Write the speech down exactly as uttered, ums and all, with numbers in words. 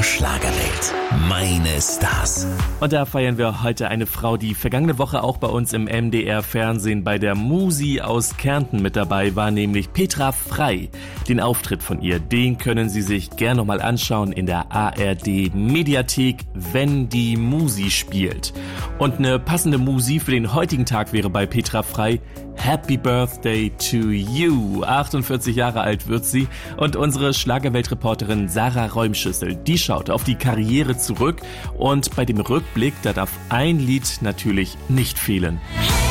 Schlagerwelt. Meine Stars. Und da feiern wir heute eine Frau, die vergangene Woche auch bei uns im M D R-Fernsehen bei der Musi aus Kärnten mit dabei war, nämlich Petra Frei. Den Auftritt von ihr, den können Sie sich gerne nochmal anschauen in der A R D-Mediathek, wenn die Musi spielt. Und eine passende Musi für den heutigen Tag wäre bei Petra Frei Happy Birthday to you. achtundvierzig Jahre alt wird sie und unsere Schlagerweltreporterin Sarah Räumschüssel, die schaut auf die Karriere zurück und bei dem Rückblick, da darf ein Lied natürlich nicht fehlen.